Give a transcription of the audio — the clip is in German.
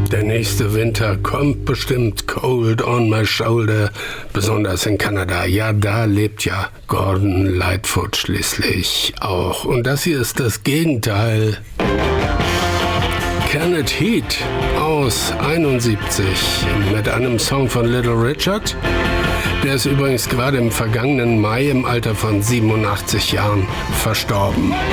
Der nächste Winter kommt bestimmt, cold on my shoulder, besonders in Kanada. Ja, da lebt ja Gordon Lightfoot schließlich auch. Und das hier ist das Gegenteil. Kenneth Heat aus 71 mit einem Song von Little Richard. Der ist übrigens gerade im vergangenen Mai im Alter von 87 Jahren verstorben.